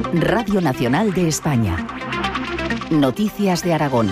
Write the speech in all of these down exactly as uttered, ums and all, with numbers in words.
Radio Nacional de España. Noticias de Aragón.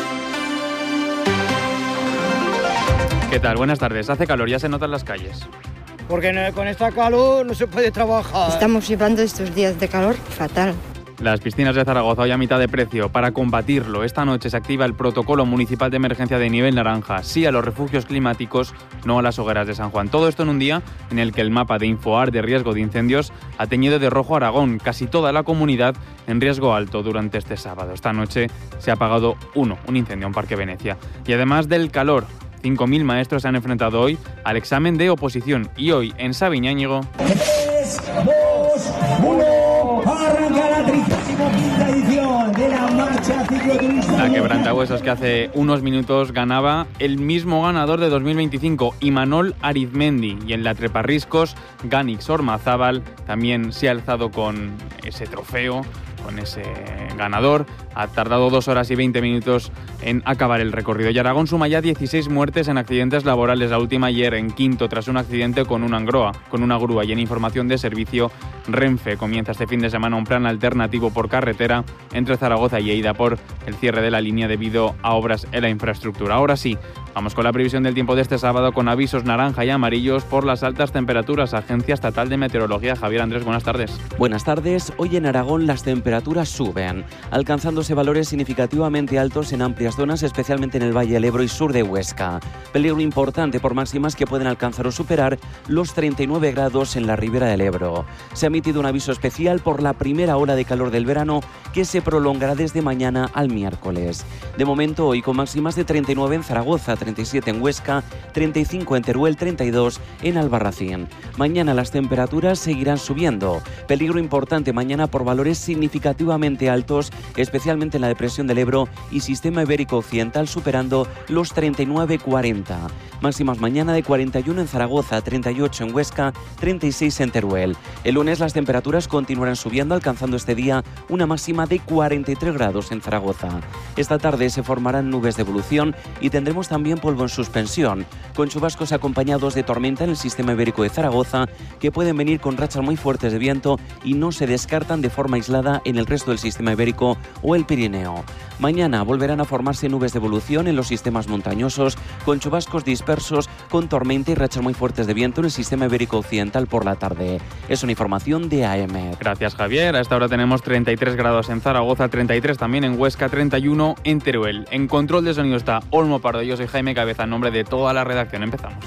¿Qué tal? Buenas tardes. Hace calor, ya se nota en las calles. Porque con esta calor no se puede trabajar. Estamos llevando estos días de calor fatal. Las piscinas de Zaragoza hoy a mitad de precio. Para combatirlo, esta noche se activa el protocolo municipal de emergencia de nivel naranja. Sí a los refugios climáticos, no a las hogueras de San Juan. Todo esto en un día en el que el mapa de Infoar de riesgo de incendios ha teñido de rojo Aragón. Casi toda la comunidad en riesgo alto durante este sábado. Esta noche se ha apagado uno, un incendio en Parque Venecia. Y además del calor, cinco mil maestros se han enfrentado hoy al examen de oposición. Y hoy, en Sabiñánigo... tres, dos, uno, arranca la trigésima quinta edición de la marcha cicloturista. La quebrantahuesos que hace unos minutos ganaba el mismo ganador de dos mil veinticinco, Imanol Arizmendi. Y en la treparriscos, Ganix Ormazábal también se ha alzado con ese trofeo, con ese ganador. Ha tardado dos horas y veinte minutos en acabar el recorrido. Y Aragón suma ya dieciséis muertes en accidentes laborales. La última ayer en Quinto, tras un accidente con una grúa. Con una grúa. Y en información de servicio, Renfe comienza este fin de semana un plan alternativo por carretera entre Zaragoza y Lleida por el cierre de la línea debido a obras en la infraestructura. Ahora sí, vamos con la previsión del tiempo de este sábado con avisos naranja y amarillos por las altas temperaturas. Agencia Estatal de Meteorología. Javier Andrés, buenas tardes. Buenas tardes. Hoy en Aragón las temperaturas suben, alcanzándose valores significativamente altos en amplias zonas, especialmente en el Valle del Ebro y sur de Huesca. Peligro importante por máximas que pueden alcanzar o superar los treinta y nueve grados en la ribera del Ebro. Se ha emitido un aviso especial por la primera ola de calor del verano que se prolongará desde mañana al miércoles. De momento, hoy con máximas de treinta y nueve en Zaragoza, treinta y siete en Huesca, treinta y cinco en Teruel, treinta y dos en Albarracín. Mañana las temperaturas seguirán subiendo. Peligro importante mañana por valores significativamente altos, especialmente en la depresión del Ebro y sistema ibérico occidental, superando los treinta y nueve cuarenta. Máximas mañana de cuarenta y uno en Zaragoza, treinta y ocho en Huesca, treinta y seis en Teruel. El lunes las temperaturas continuarán subiendo, alcanzando este día una máxima de cuarenta y tres grados en Zaragoza. Esta tarde se formarán nubes de evolución y tendremos también polvo en suspensión, con chubascos acompañados de tormenta en el sistema ibérico de Zaragoza, que pueden venir con rachas muy fuertes de viento y no se descartan de forma aislada en el resto del sistema ibérico o el Pirineo. Mañana volverán a formarse nubes de evolución en los sistemas montañosos, con chubascos dispersos, con tormenta y rachas muy fuertes de viento en el sistema ibérico occidental por la tarde. Es una información de A M. Gracias, Javier. A esta hora tenemos treinta y tres grados en Zaragoza, treinta y tres también en Huesca, treinta y uno en Teruel. En control de sonido está Olmo Pardo. Yo soy Jaime Cabeza, en nombre de toda la redacción. Empezamos.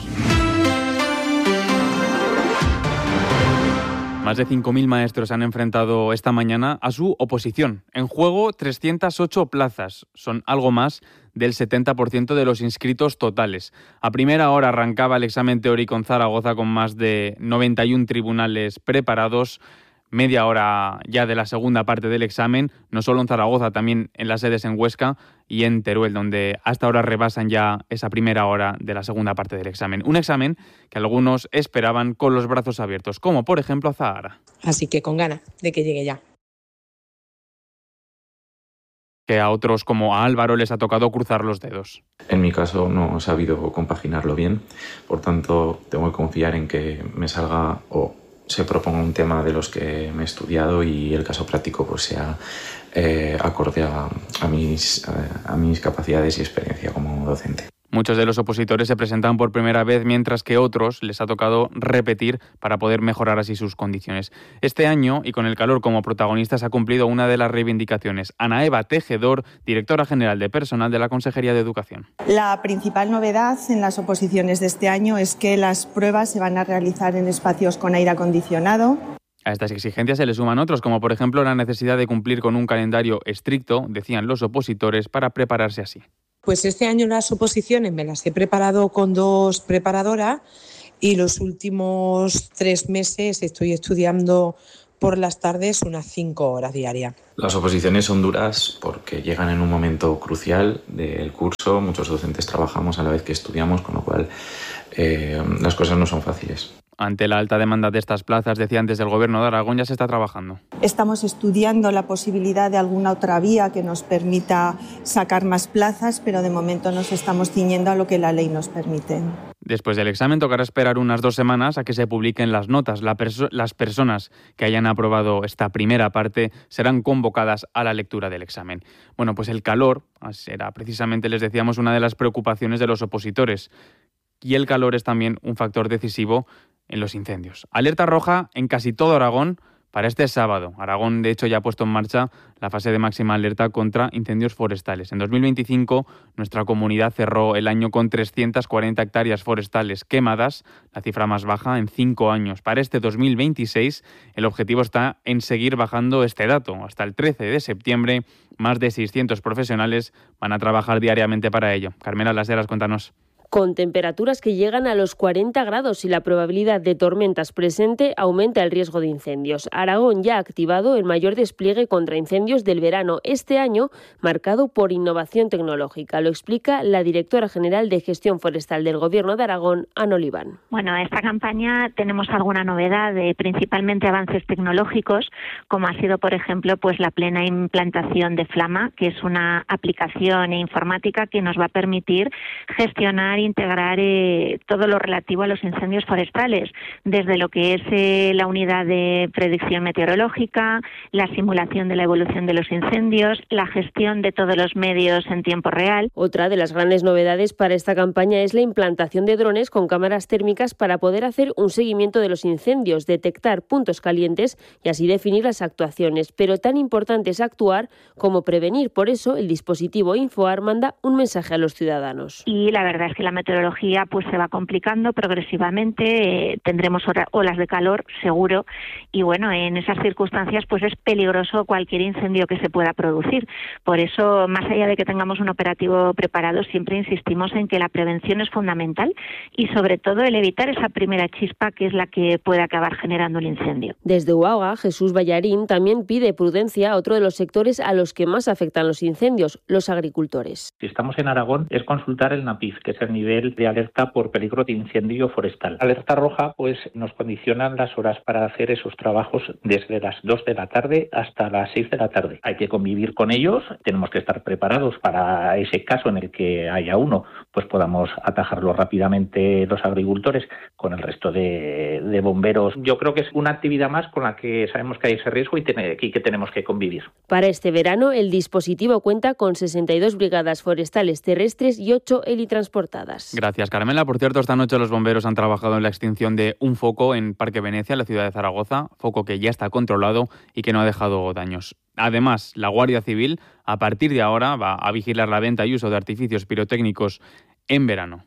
Más de cinco mil maestros se han enfrentado esta mañana a su oposición. En juego, trescientas ocho plazas. Son algo más del setenta por ciento de los inscritos totales. A primera hora arrancaba el examen teórico en Zaragoza con más de noventa y uno tribunales preparados. Media hora ya de la segunda parte del examen, no solo en Zaragoza, también en las sedes en Huesca y en Teruel, donde hasta ahora rebasan ya esa primera hora de la segunda parte del examen. Un examen que algunos esperaban con los brazos abiertos, como por ejemplo a Zahara. Así que con ganas de que llegue ya. Que a otros como a Álvaro les ha tocado cruzar los dedos. En mi caso no he sabido compaginarlo bien, por tanto tengo que confiar en que me salga o se proponga un tema de los que me he estudiado y el caso práctico pues sea eh, acorde a, a, mis, a, a mis capacidades y experiencia como docente. Muchos de los opositores se presentan por primera vez, mientras que otros les ha tocado repetir para poder mejorar así sus condiciones. Este año, y con el calor como protagonista, se ha cumplido una de las reivindicaciones. Ana Eva Tejedor, directora general de personal de la Consejería de Educación. La principal novedad en las oposiciones de este año es que las pruebas se van a realizar en espacios con aire acondicionado. A estas exigencias se le suman otros, como por ejemplo la necesidad de cumplir con un calendario estricto, decían los opositores, para prepararse así. Pues este año las oposiciones me las he preparado con dos preparadoras y los últimos tres meses estoy estudiando por las tardes unas cinco horas diarias. Las oposiciones son duras porque llegan en un momento crucial del curso. Muchos docentes trabajamos a la vez que estudiamos, con lo cual eh, las cosas no son fáciles. Ante la alta demanda de estas plazas, decían desde el Gobierno de Aragón, ya se está trabajando. Estamos estudiando la posibilidad de alguna otra vía que nos permita sacar más plazas, pero de momento nos estamos ciñendo a lo que la ley nos permite. Después del examen tocará esperar unas dos semanas a que se publiquen las notas. La perso- las personas que hayan aprobado esta primera parte serán convocadas a la lectura del examen. Bueno, pues el calor será precisamente, les decíamos, una de las preocupaciones de los opositores. Y el calor es también un factor decisivo en los incendios. Alerta roja en casi todo Aragón para este sábado. Aragón, de hecho, ya ha puesto en marcha la fase de máxima alerta contra incendios forestales. En dos mil veinticinco, nuestra comunidad cerró el año con trescientas cuarenta hectáreas forestales quemadas, la cifra más baja en cinco años. Para este dos mil veintiséis, el objetivo está en seguir bajando este dato. Hasta el trece de septiembre, más de seiscientos profesionales van a trabajar diariamente para ello. Carmela Las Heras, cuéntanos. Con temperaturas que llegan a los cuarenta grados y la probabilidad de tormentas presente, aumenta el riesgo de incendios. Aragón ya ha activado el mayor despliegue contra incendios del verano, este año marcado por innovación tecnológica. Lo explica la directora general de Gestión Forestal del Gobierno de Aragón, Ana Oliván. Bueno, esta campaña tenemos alguna novedad, de, principalmente avances tecnológicos, como ha sido, por ejemplo, pues la plena implantación de Flama, que es una aplicación informática que nos va a permitir gestionar integrar eh, todo lo relativo a los incendios forestales, desde lo que es eh, la unidad de predicción meteorológica, la simulación de la evolución de los incendios, la gestión de todos los medios en tiempo real. Otra de las grandes novedades para esta campaña es la implantación de drones con cámaras térmicas para poder hacer un seguimiento de los incendios, detectar puntos calientes y así definir las actuaciones. Pero tan importante es actuar como prevenir. Por eso, el dispositivo InfoAR manda un mensaje a los ciudadanos. Y la verdad es que la meteorología pues se va complicando progresivamente, eh, tendremos olas de calor seguro y bueno, en esas circunstancias pues es peligroso cualquier incendio que se pueda producir. Por eso, más allá de que tengamos un operativo preparado, siempre insistimos en que la prevención es fundamental y sobre todo el evitar esa primera chispa que es la que puede acabar generando un incendio. Desde Uaga, Jesús Ballarín también pide prudencia a otro de los sectores a los que más afectan los incendios, los agricultores. Si estamos en Aragón, es consultar el NAPIF, que es el nivel de alerta por peligro de incendio forestal. Alerta roja, pues nos condicionan las horas para hacer esos trabajos desde las dos de la tarde hasta las seis de la tarde. Hay que convivir con ellos, tenemos que estar preparados para ese caso en el que haya uno, pues podamos atajarlo rápidamente los agricultores con el resto de, de bomberos. Yo creo que es una actividad más con la que sabemos que hay ese riesgo y, ten- y que tenemos que convivir. Para este verano, el dispositivo cuenta con sesenta y dos brigadas forestales terrestres y ocho helitransportadas. Gracias, Carmela. Por cierto, esta noche los bomberos han trabajado en la extinción de un foco en Parque Venecia, en la ciudad de Zaragoza, foco que ya está controlado y que no ha dejado daños. Además, la Guardia Civil, a partir de ahora, va a vigilar la venta y uso de artificios pirotécnicos en verano.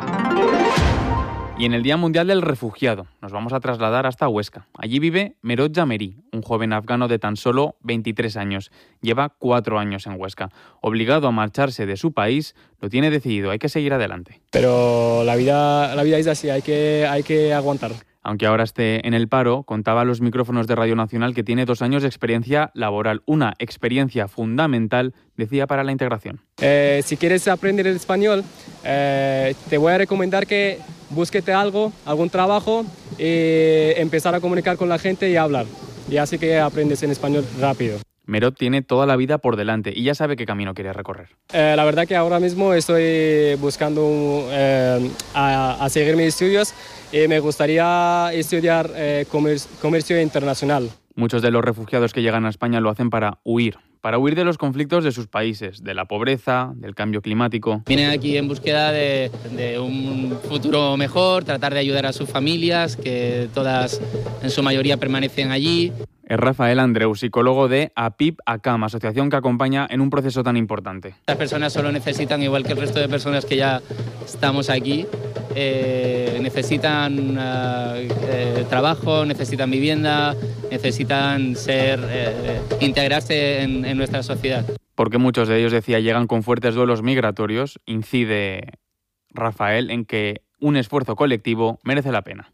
Y en el Día Mundial del Refugiado nos vamos a trasladar hasta Huesca. Allí vive Merot Jameri, un joven afgano de tan solo veintitrés años. Lleva cuatro años en Huesca. Obligado a marcharse de su país, lo tiene decidido, hay que seguir adelante. Pero la vida, la vida es así, hay que, hay que aguantar. Aunque ahora esté en el paro, contaba a los micrófonos de Radio Nacional que tiene dos años de experiencia laboral. Una experiencia fundamental, decía, para la integración. Eh, si quieres aprender el español, eh, te voy a recomendar que búsquete algo, algún trabajo y empezar a comunicar con la gente y a hablar. Y así que aprendes en español rápido. Merot tiene toda la vida por delante y ya sabe qué camino quiere recorrer. Eh, la verdad que ahora mismo estoy buscando eh, a, a seguir mis estudios y me gustaría estudiar eh, comercio, comercio internacional. Muchos de los refugiados que llegan a España lo hacen para huir, para huir de los conflictos de sus países, de la pobreza, del cambio climático. Vienen aquí en búsqueda de, de un futuro mejor, tratar de ayudar a sus familias, que todas en su mayoría permanecen allí. Es Rafael Andreu, psicólogo de APIP ACAM, asociación que acompaña en un proceso tan importante. Las personas solo necesitan, igual que el resto de personas que ya estamos aquí, eh, necesitan uh, eh, trabajo, necesitan vivienda, necesitan ser eh, integrarse en, en nuestra sociedad. Porque muchos de ellos, decía, llegan con fuertes duelos migratorios, incide Rafael en que un esfuerzo colectivo merece la pena.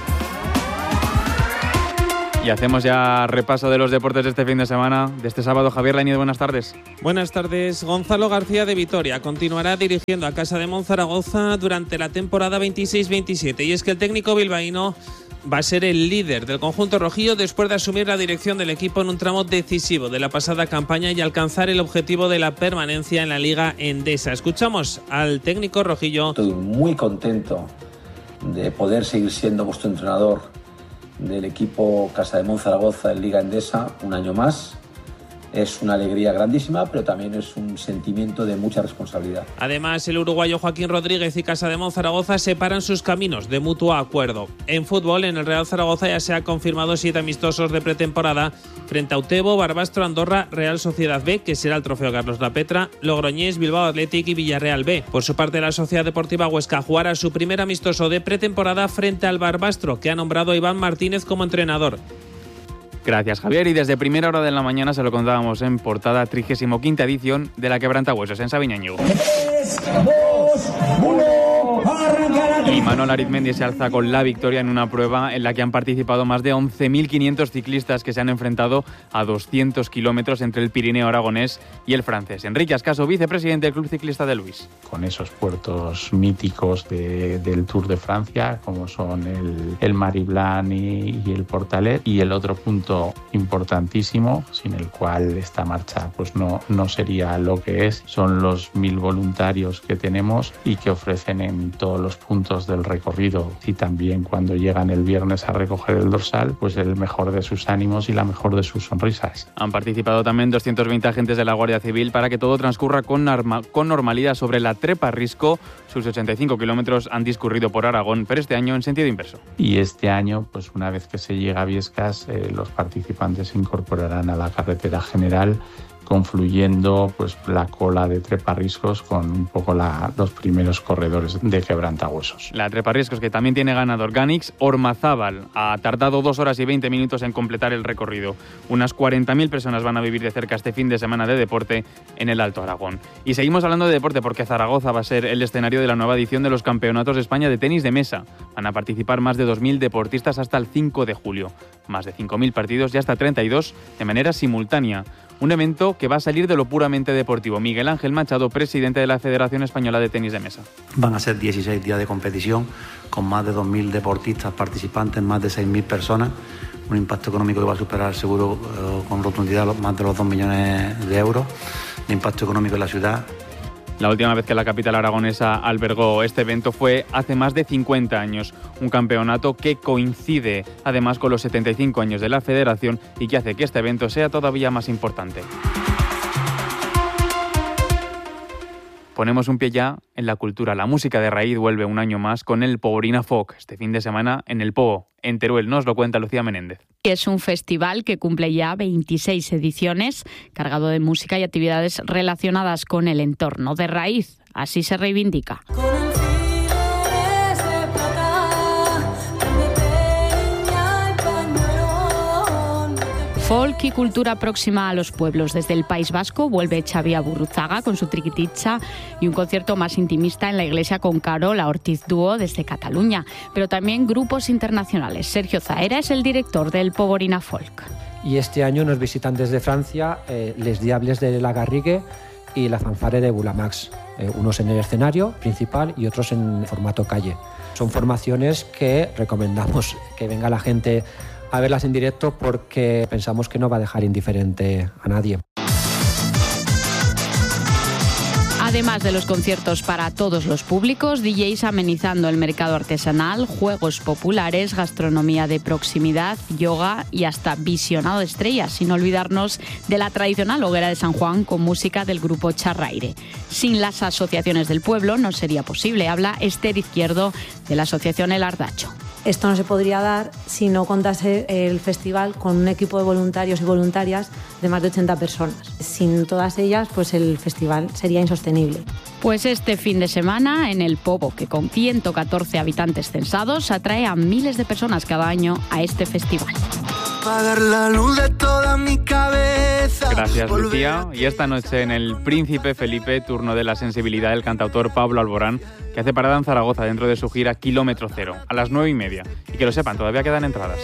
Y hacemos ya repaso de los deportes de este fin de semana, de este sábado. Javier Lainez, buenas tardes. Buenas tardes. Gonzalo García de Vitoria continuará dirigiendo a Casa de Monzaragoza durante la temporada veintiséis veintisiete. Y es que el técnico bilbaíno va a ser el líder del conjunto rojillo después de asumir la dirección del equipo en un tramo decisivo de la pasada campaña y alcanzar el objetivo de la permanencia en la Liga Endesa. Escuchamos al técnico rojillo. Estoy muy contento de poder seguir siendo vuestro entrenador del equipo Casa de Monzaragoza en Liga Endesa un año más. Es una alegría grandísima, pero también es un sentimiento de mucha responsabilidad. Además, el uruguayo Joaquín Rodríguez y Casa de Monzaragoza separan sus caminos de mutuo acuerdo. En fútbol, en el Real Zaragoza ya se ha confirmado siete amistosos de pretemporada frente a Utebo, Barbastro, Andorra, Real Sociedad B, que será el trofeo Carlos Lapetra, Logroñés, Bilbao Athletic y Villarreal B. Por su parte, la Sociedad Deportiva Huesca jugará su primer amistoso de pretemporada frente al Barbastro, que ha nombrado a Iván Martínez como entrenador. Gracias, Javier. Y desde primera hora de la mañana se lo contábamos en portada, trigésimo quinta edición de la Quebrantahuesos en Sabiñáñez. tres, dos, uno, arranca la Y Manuel Arizmendi se alza con la victoria en una prueba en la que han participado más de once mil quinientos ciclistas que se han enfrentado a doscientos kilómetros entre el Pirineo aragonés y el francés. Enrique Ascaso, vicepresidente del Club Ciclista de Luis. Con esos puertos míticos de, del Tour de Francia, como son el, el Mariblan y, y el Portalet, y el otro punto importantísimo, sin el cual esta marcha pues no, no sería lo que es, son los mil voluntarios que tenemos y que ofrecen en todos los puntos del recorrido, y también cuando llegan el viernes a recoger el dorsal, pues el mejor de sus ánimos y la mejor de sus sonrisas. Han participado también doscientos veinte agentes de la Guardia Civil para que todo transcurra con, norma, con normalidad sobre la Trepa Risco. Sus ochenta y cinco kilómetros han discurrido por Aragón, pero este año en sentido inverso. Y este año, pues una vez que se llega a Biescas, eh, los participantes se incorporarán a la carretera general, confluyendo pues la cola de Treparriscos con un poco la, los primeros corredores de Quebrantahuesos. La Treparriscos, que también tiene ganador Ganix Ormazábal, ha tardado dos horas y veinte minutos en completar el recorrido. Unas cuarenta mil personas van a vivir de cerca este fin de semana de deporte en el Alto Aragón. Y seguimos hablando de deporte porque Zaragoza va a ser el escenario de la nueva edición de los Campeonatos de España de Tenis de Mesa. Van a participar más de dos mil deportistas hasta el cinco de julio. Más de cinco mil partidos y hasta treinta y dos de manera simultánea. Un evento que va a salir de lo puramente deportivo. Miguel Ángel Machado, presidente de la Federación Española de Tenis de Mesa. Van a ser dieciséis días de competición con más de dos mil deportistas participantes, más de seis mil personas. Un impacto económico que va a superar seguro eh, con rotundidad más de los dos millones de euros de impacto económico en la ciudad. La última vez que la capital aragonesa albergó este evento fue hace más de cincuenta años. Un campeonato que coincide además con los setenta y cinco años de la federación y que hace que este evento sea todavía más importante. Ponemos un pie ya en la cultura. La música de raíz vuelve un año más con el Poborina Folk, este fin de semana en el Pobo, en Teruel. Nos lo cuenta Lucía Menéndez. Es un festival que cumple ya veintiséis ediciones, cargado de música y actividades relacionadas con el entorno. De raíz, así se reivindica. Folk y cultura próxima a los pueblos. Desde el País Vasco vuelve Xavi Aburruzaga con su triquititxa y un concierto más intimista en la iglesia con Carola Ortiz Dúo desde Cataluña. Pero también grupos internacionales. Sergio Zaera es el director del Poborina Folk. Y este año nos visitan desde Francia eh, Les Diables de la Garrigue y la Fanfare de Bulamax. Eh, unos en el escenario principal y otros en formato calle. Son formaciones que recomendamos que venga la gente a verlas en directo porque pensamos que no va a dejar indiferente a nadie. Además de los conciertos para todos los públicos, D Js amenizando el mercado artesanal, juegos populares, gastronomía de proximidad, yoga y hasta visionado de estrellas, sin olvidarnos de la tradicional hoguera de San Juan con música del grupo Charraire. Sin las asociaciones del pueblo no sería posible, habla Esther Izquierdo de la asociación El Ardacho. Esto no se podría dar si no contase el festival con un equipo de voluntarios y voluntarias de más de ochenta personas. Sin todas ellas, pues el festival sería insostenible. Pues este fin de semana, en el Pobo, que con ciento catorce habitantes censados, atrae a miles de personas cada año a este festival. Apagar la luz de toda mi cabeza. Gracias, Lucía. Y esta noche en el Príncipe Felipe, turno de la sensibilidad del cantautor Pablo Alborán, que hace parada en Zaragoza dentro de su gira Kilómetro Cero, a las nueve y media. Y que lo sepan, todavía quedan entradas.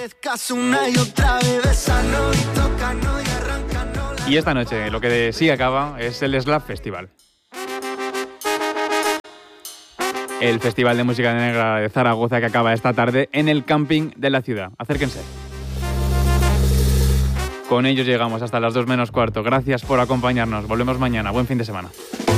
Y esta noche lo que sí acaba es el Slap Festival. El Festival de Música Negra de Zaragoza que acaba esta tarde en el camping de la ciudad. Acérquense. Con ellos llegamos hasta las dos menos cuarto. Gracias por acompañarnos. Volvemos mañana. Buen fin de semana.